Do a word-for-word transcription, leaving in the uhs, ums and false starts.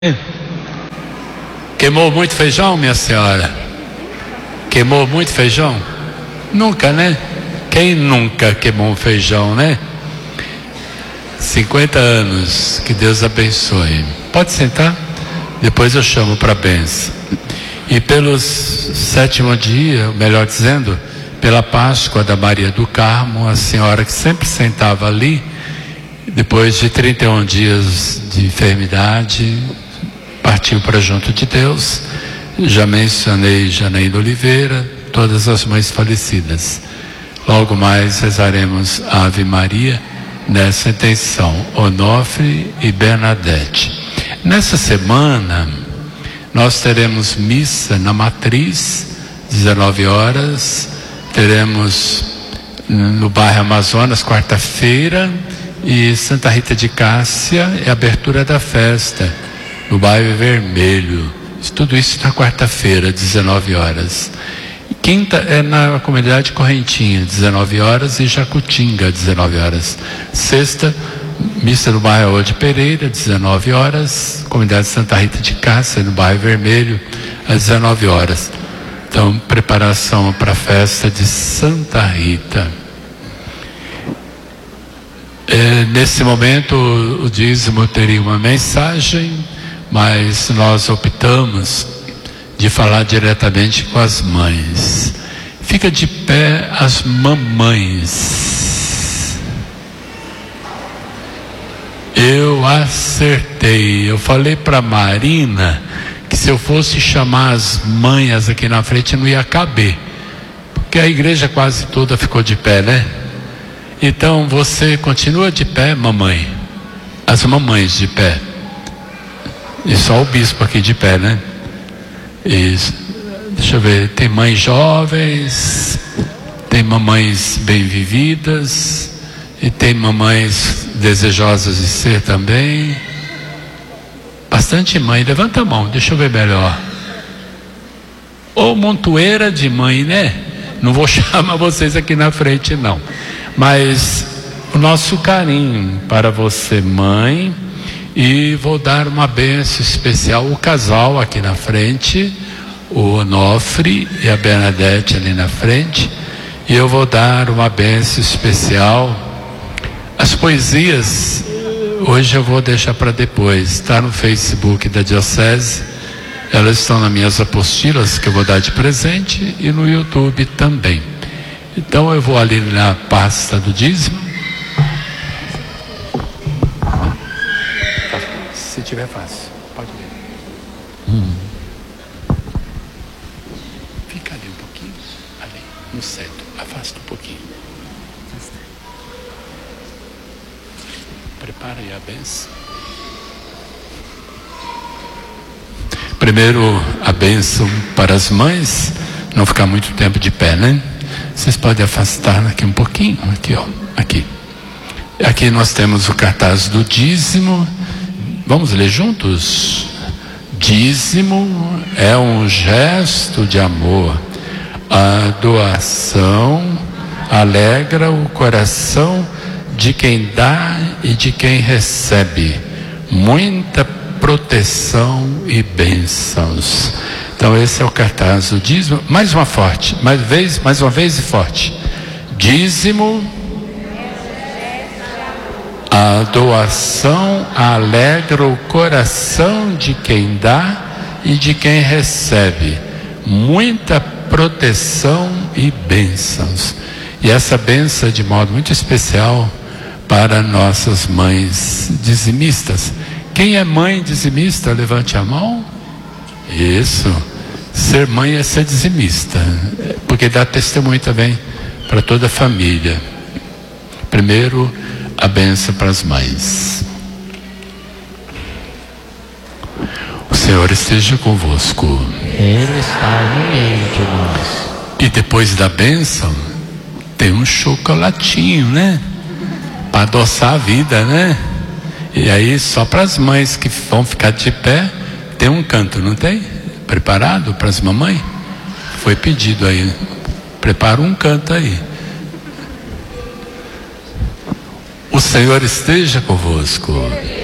Queimou muito feijão, minha senhora? Queimou muito feijão? Nunca, né? Quem nunca queimou um feijão, né? cinquenta anos, que Deus abençoe. Pode sentar, depois eu chamo para a bênção. E pelo sétimo dia, melhor dizendo, pela Páscoa da Maria do Carmo, a senhora que sempre sentava ali, depois de trinta e um dias de enfermidade, partiu para junto de Deus. Já mencionei Janaína Oliveira, todas as mães falecidas. Logo mais rezaremos a Ave Maria nessa intenção, Onofre e Bernadette. Nessa semana nós teremos missa na Matriz, dezenove horas, teremos no bairro Amazonas, quarta-feira, e Santa Rita de Cássia é a abertura da festa no bairro Vermelho. Tudo isso na quarta-feira, dezenove horas. Quinta é na comunidade Correntinha, dezenove horas, e Jacutinga, dezenove horas. Sexta, missa no bairro de Pereira, dezenove horas, comunidade Santa Rita de Cássia, no bairro Vermelho, às dezenove horas. Então, preparação para a festa de Santa Rita. É, nesse momento, o dízimo teria uma mensagem, mas nós optamos de falar diretamente com as mães. Fica de pé as mamães. Eu acertei. Eu falei para Marina que se eu fosse chamar as mães aqui na frente não ia caber, porque a igreja quase toda ficou de pé, né? Então você continua de pé, mamãe. As mamães de pé. E só o bispo aqui de pé, né? Isso. Deixa eu ver. Tem mães jovens, tem mamães bem vividas, e tem mamães desejosas de ser também. Bastante mãe. Levanta a mão, deixa eu ver melhor. Ô montoeira de mãe, né? Não vou chamar vocês aqui na frente, não. Mas o nosso carinho para você, mãe, e vou dar uma bênção especial. O casal aqui na frente, o Onofre e a Bernadette ali na frente, e eu vou dar uma bênção especial. As poesias hoje eu vou deixar para depois, está no Facebook da Diocese, elas estão nas minhas apostilas que eu vou dar de presente, e no YouTube também. Então eu vou ali na pasta do dízimo. Se tiver fácil, pode ver. Hum. Fica ali um pouquinho, ali, no centro. Afasta um pouquinho. Prepara aí a bênção. Primeiro a bênção para as mães, não ficar muito tempo de pé, né? Vocês podem afastar aqui um pouquinho, aqui ó, aqui. Aqui nós temos o cartaz do dízimo. Vamos ler juntos? Dízimo é um gesto de amor. A doação alegra o coração de quem dá e de quem recebe. Muita proteção e bênçãos. Então esse é o cartaz do dízimo. Mais uma forte, mais, vez, mais uma vez e forte. Dízimo, a doação alegra o coração de quem dá e de quem recebe. Muita proteção e bênçãos. E essa bênção é de modo muito especial para nossas mães dizimistas. Quem é mãe dizimista, levante a mão. Isso. Ser mãe é ser dizimista, porque dá testemunho também para toda a família. Primeiro, a bênção para as mães. O Senhor esteja convosco. Ele está no meio de nós. E depois da bênção, tem um chocolatinho, né? Para adoçar a vida, né? E aí, só para as mães que vão ficar de pé, tem um canto, não tem? Preparado para as mamães? Foi pedido aí. Prepara um canto aí. O Senhor esteja convosco.